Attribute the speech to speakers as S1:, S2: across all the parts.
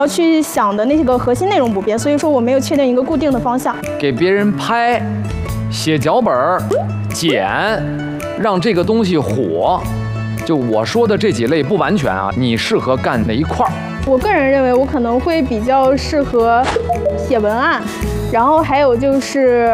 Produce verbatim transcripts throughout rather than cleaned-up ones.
S1: 要去想的那个核心内容不变，所以说我没有确定一个固定的方向。
S2: 给别人拍、写脚本、剪，让这个东西火。就我说的这几类不完全啊，你适合干哪一块儿？
S1: 我个人认为我可能会比较适合写文案，然后还有就是，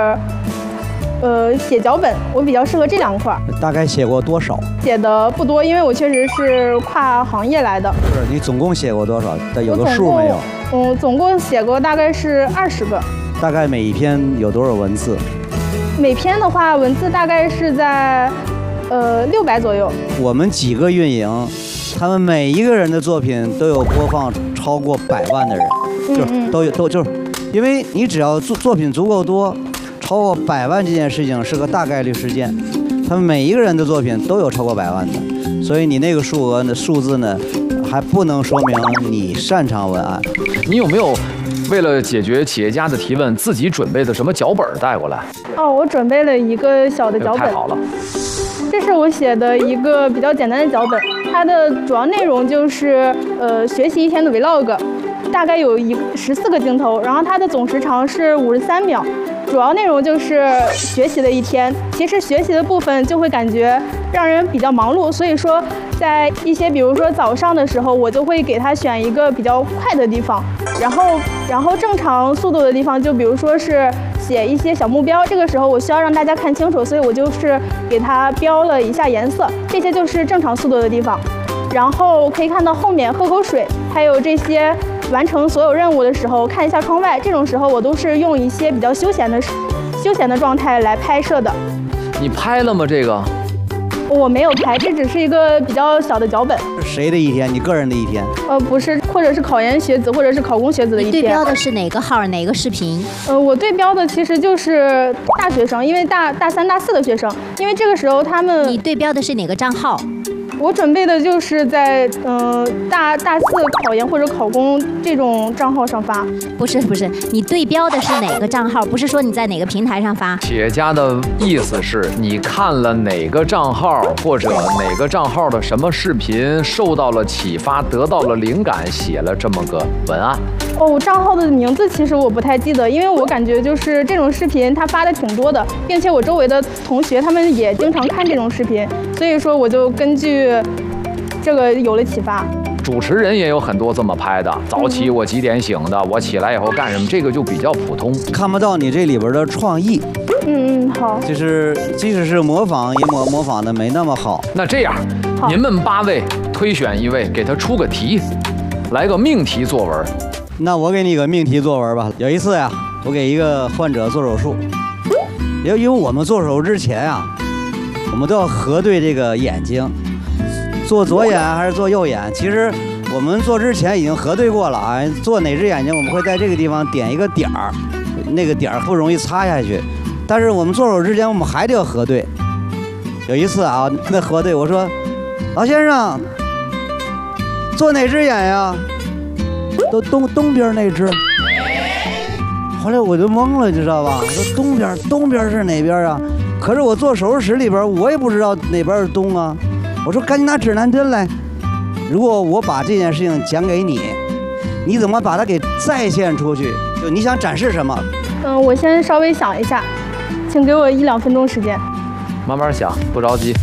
S1: 呃，写脚本，我比较适合这两块。
S3: 大概写过多少？
S1: 写的不多，因为我确实是跨行业来的。
S3: 不是，你总共写过多少？有个数没有？
S1: 嗯，总共写过大概是二十个。
S3: 大概每一篇有多少文字？
S1: 每篇的话，文字大概是在，呃，六百左右。
S3: 我们几个运营，他们每一个人的作品都有播放超过百万的人，就是都有都就是，因为你只要作作品足够多，超过百万这件事情是个大概率事件。他们每一个人的作品都有超过百万的，所以你那个数额的数字呢，还不能说明你擅长文案。
S2: 你有没有为了解决企业家的提问，自己准备的什么脚本带过来？
S1: 哦，我准备了一个小的脚本。
S2: 太好了，
S1: 这是我写的一个比较简单的脚本，它的主要内容就是呃学习一天的 vlog， 大概有一十四个镜头，然后它的总时长是五十三秒。主要内容就是学习的一天，其实学习的部分就会感觉让人比较忙碌，所以说在一些比如说早上的时候，我就会给他选一个比较快的地方，然后然后正常速度的地方，就比如说是写一些小目标，这个时候我需要让大家看清楚，所以我就是给它标了一下颜色，这些就是正常速度的地方。然后可以看到后面喝口水，还有这些完成所有任务的时候看一下窗外，这种时候我都是用一些比较休闲的休闲的状态来拍摄的。
S2: 你拍了吗？这个
S1: 我没有拍，这只是一个比较小的脚本。
S3: 谁的一天？你个人的一天？
S1: 呃，不是，或者是考研学子，或者是考公学子的一天。
S4: 你对标的是哪个号哪个视频？
S1: 呃，我对标的其实就是大学生，因为大大三、大四的学生，因为这个时候他们。
S4: 你对标的是哪个账号？
S1: 我准备的就是在嗯、呃、大大四考研或者考公这种账号上发。
S4: 不是不是，你对标的是哪个账号？不是说你在哪个平台上发。
S2: 企业家的意思是你看了哪个账号或者哪个账号的什么视频，受到了启发，得到了灵感，写了这么个文案。
S1: 哦，账号的名字其实我不太记得，因为我感觉就是这种视频他发的挺多的，并且我周围的同学他们也经常看这种视频，所以说我就根据这个有了启发。
S2: 主持人也有很多这么拍的，早起我几点醒的，我起来以后干什么，这个就比较普通，
S3: 看不到你这里边的创意。
S1: 嗯嗯，好。
S3: 就是即使是模仿，也模模仿的没那么好。
S2: 那这样，您们八位推选一位，给他出个题，来个命题作文。
S3: 那我给你个命题作文吧。有一次呀，我给一个患者做手术，因为因为我们做手术之前啊，我们都要核对这个眼睛，做左眼还是做右眼。其实我们做之前已经核对过了啊，做哪只眼睛我们会在这个地方点一个点儿，那个点儿不容易擦下去。但是我们做手术之前我们还得要核对。有一次啊，那核对我说，老先生，做哪只眼呀？都东东边那只。后来我就懵了，你知道吧？我说东边，东边是哪边啊？可是我做手术室里边，我也不知道哪边是东啊。我说赶紧拿指南针来。如果我把这件事情讲给你，你怎么把它给再现出去？就你想展示什么？
S1: 嗯，我先稍微想一下，请给我一两分钟时间。
S2: 慢慢想，不着急。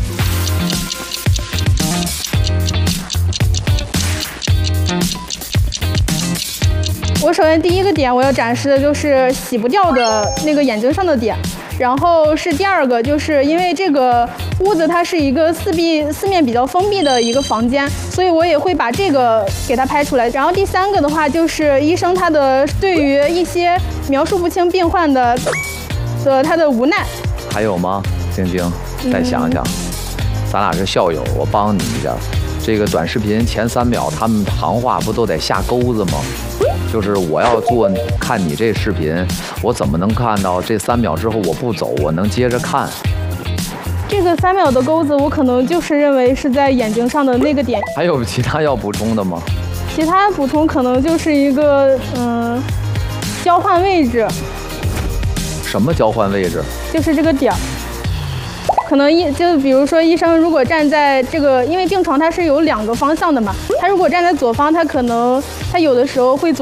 S1: 我首先第一个点我要展示的就是洗不掉的那个眼睛上的点，然后是第二个，就是因为这个屋子它是一个四壁四面比较封闭的一个房间，所以我也会把这个给它拍出来。然后第三个的话就是医生他的对于一些描述不清病患的的他的无奈。
S2: 还有吗？晶晶，再想想，嗯、咱俩是校友，我帮你一下。这个短视频前三秒他们行话不都得下钩子吗？就是我要做看你这视频，我怎么能看到这三秒之后我不走，我能接着看？
S1: 这个三秒的钩子，我可能就是认为是在眼睛上的那个点。
S2: 还有其他要补充的吗？
S1: 其他补充可能就是一个嗯，交换位置。
S2: 什么交换位置？
S1: 就是这个点儿。可能医就比如说医生如果站在这个，因为病床它是有两个方向的嘛，他如果站在左方，他可能他有的时候会左。